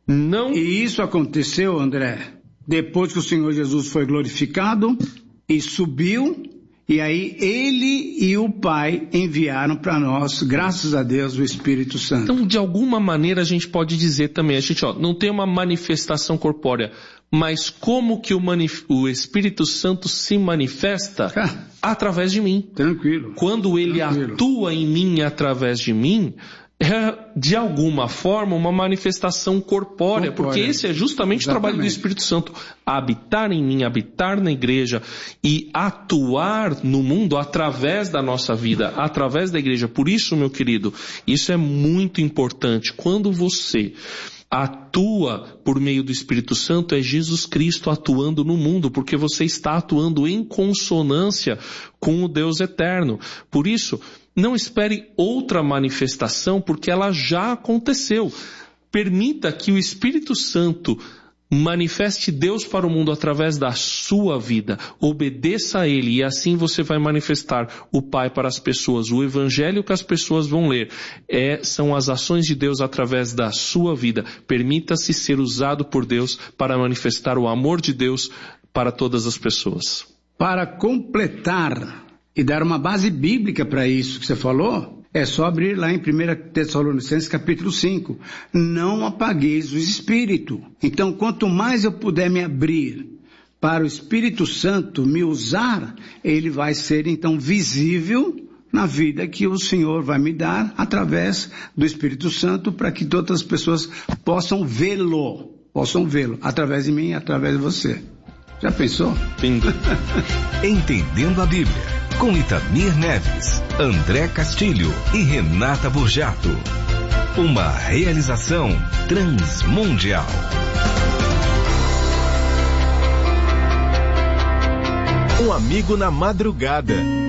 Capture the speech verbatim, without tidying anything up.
Não... E isso aconteceu, André, depois que o Senhor Jesus foi glorificado e subiu, e aí ele e o Pai enviaram para nós, graças a Deus, o Espírito Santo. Então, de alguma maneira, a gente pode dizer também, a gente ó, não tem uma manifestação corpórea, mas como que o, manif- o Espírito Santo se manifesta? Ah, através de mim. Tranquilo. Quando ele tranquilo. atua em mim através de mim, é de alguma forma uma manifestação corpórea, corpórea. Porque esse é justamente Exatamente. o trabalho do Espírito Santo, habitar em mim, habitar na igreja e atuar no mundo através da nossa vida, através da igreja. Por isso, meu querido, isso é muito importante. Quando você atua por meio do Espírito Santo, é Jesus Cristo atuando no mundo, porque você está atuando em consonância com o Deus eterno. Por isso, não espere outra manifestação, porque ela já aconteceu. Permita que o Espírito Santo manifeste Deus para o mundo através da sua vida. Obedeça a Ele e assim você vai manifestar o Pai para as pessoas. O Evangelho que as pessoas vão ler é, são as ações de Deus através da sua vida. Permita-se ser usado por Deus para manifestar o amor de Deus para todas as pessoas. Para completar e dar uma base bíblica para isso que você falou, é só abrir lá em primeira Tessalonicenses capítulo cinco. Não apagueis o Espírito. Então, quanto mais eu puder me abrir para o Espírito Santo me usar, ele vai ser então visível na vida que o Senhor vai me dar através do Espírito Santo, para que todas as pessoas possam vê-lo, possam vê-lo, através de mim e através de você. Já pensou? Lindo. Entendendo a Bíblia, com Itamir Neves, André Castilho e Renata Burjato. Uma realização Transmundial. Um amigo na madrugada.